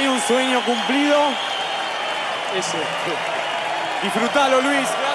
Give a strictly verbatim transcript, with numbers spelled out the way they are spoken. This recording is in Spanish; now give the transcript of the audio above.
hay un sueño cumplido. Ese. Disfrutalo, Luis. Gracias.